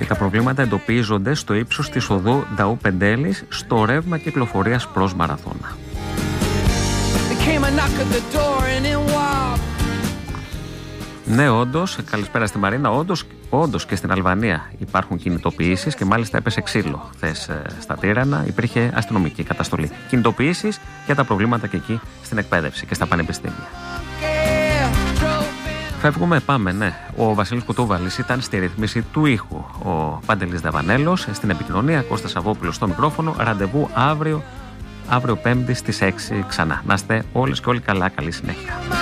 Τα προβλήματα εντοπίζονται στο ύψος της οδού Νταού Πεντέλης, στο ρεύμα κυκλοφορίας προς Μαραθώνα. Ναι, όντως, καλησπέρα στη Μαρίνα. Όντως και στην Αλβανία υπάρχουν κινητοποιήσεις και μάλιστα έπεσε ξύλο χθες στα Τύρανα. Υπήρχε αστυνομική καταστολή. Κινητοποιήσεις για τα προβλήματα και εκεί στην εκπαίδευση και στα πανεπιστήμια. Φεύγουμε, πάμε, ναι. Ο Βασίλης Κουτούβαλης ήταν στη ρύθμιση του ήχου. Ο Παντελής Δαβανέλος στην επικοινωνία, Κώστας Σαββόπουλος στο μικρόφωνο. Ραντεβού αύριο Πέμπτη στις 6 ξανά. Να είστε όλες και όλοι καλά. Καλή συνέχεια.